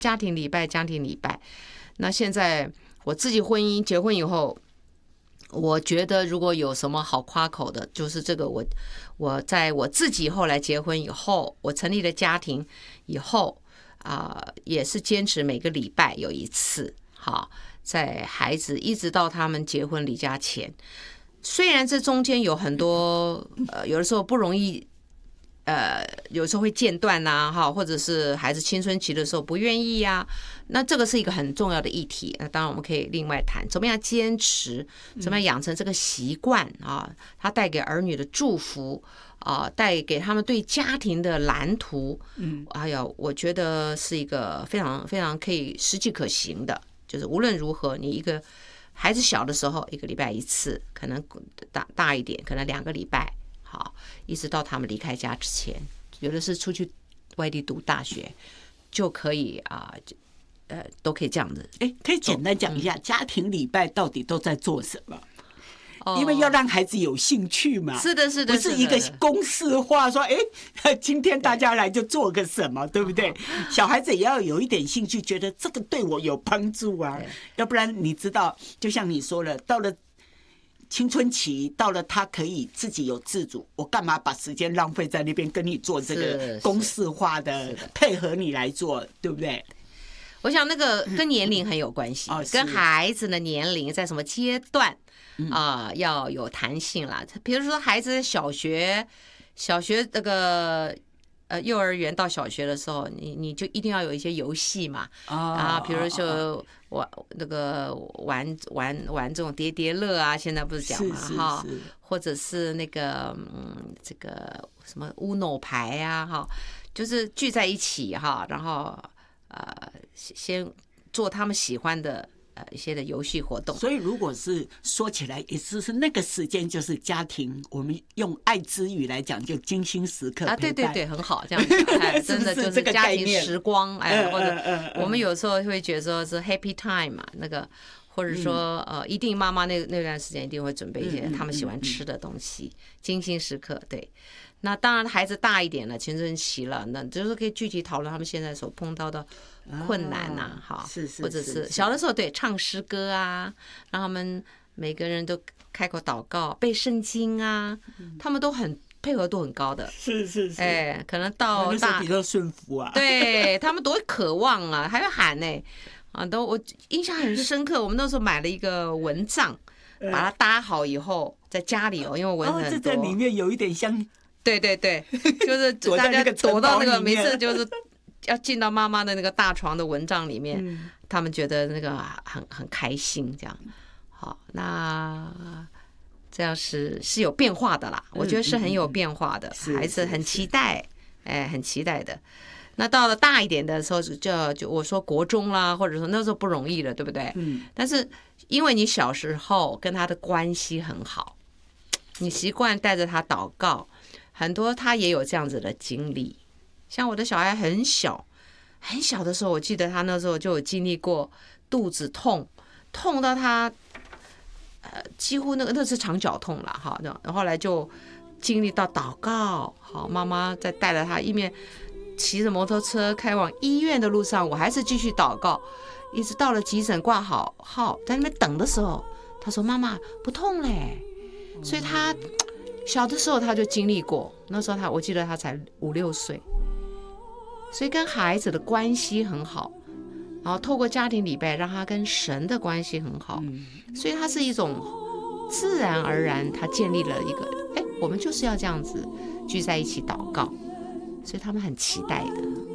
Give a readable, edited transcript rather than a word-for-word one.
家庭礼拜。那现在我自己结婚以后，我觉得如果有什么好夸口的，就是这个我在我自己后来结婚以后，我成立了家庭以后也是坚持每个礼拜有一次，好，在孩子一直到他们结婚离家前，虽然这中间有很多有的时候不容易。有时候会间断呐，或者是孩子青春期的时候不愿意呀，那这个是一个很重要的议题。那当然我们可以另外谈，怎么样坚持，怎么样养成这个习惯啊？它带给儿女的祝福带给他们对家庭的蓝图，还有我觉得是一个非常非常可以实际可行的。就是无论如何，你一个孩子小的时候，1个礼拜1次，可能大一点，可能2个礼拜。好，一直到他们离开家之前，有的是出去外地读大学，就可以都可以这样子。 可以简单讲一下家庭礼拜到底都在做什么？因为要让孩子有兴趣嘛。 是的， 不是一个公式化说，今天大家来就做个什么，对不对？小孩子也要有一点兴趣，觉得这个对我有帮助啊。要不然你知道，就像你说了，到了青春期到了，他可以自己有自主，我干嘛把时间浪费在那边跟你做这个公式化的配合你来做，对不对？ 我想那个跟年龄很有关系，跟孩子的年龄在什么阶段要有弹性啦。比如说孩子小学那个幼儿园到小学的时候，你就一定要有一些游戏嘛比如说那个玩这种叠叠乐啊，现在不是讲嘛或者是那个这个什么Uno牌啊就是聚在一起然后先做他们喜欢的一些的游戏活动。 所以如果是说起来，也是那个时间就是家庭，我们用爱之语来讲，就精心时刻陪伴对，很好，这样讲真的就是家庭时光或者我们有时候会觉得说是 happy time 嘛，那个或者说一定妈妈那段时间一定会准备一些他们喜欢吃的东西，精心时刻。对，那当然孩子大一点了，青春期了，那就是可以具体讨论他们现在所碰到的困难或者是小的时候对唱诗歌让他们每个人都开口祷告背圣经他们都很配合度很高的， 是可能到大比较顺服对他们多渴望还会喊都我印象很深刻。我们那时候买了一个蚊帐，把它搭好以后在家里因为蚊子很多， 这在里面有一点像。 对，就是大家躲到那个每次就是要进到妈妈的那个大床的蚊帐里面，他们觉得那个很开心，这样。好，那这样是有变化的啦，我觉得是很有变化的，孩子很期待，很期待的。那到了大一点的时候，就我说国中啦，或者说那时候不容易了，对不对？但是因为你小时候跟他的关系很好，你习惯带着他祷告。很多他也有这样子的经历，像我的小孩很小的时候，我记得他那时候就有经历过肚子痛到他几乎那是肠绞痛了然后后来就经历到祷告，好，妈妈在带着他一面骑着摩托车开往医院的路上，我还是继续祷告，一直到了急诊挂好号，在那边等的时候，他说妈妈不痛嘞，所以他小的时候他就经历过，那时候我记得他才5、6岁，所以跟孩子的关系很好，然后透过家庭礼拜让他跟神的关系很好，所以他是一种自然而然他建立了一个我们就是要这样子聚在一起祷告，所以他们很期待的。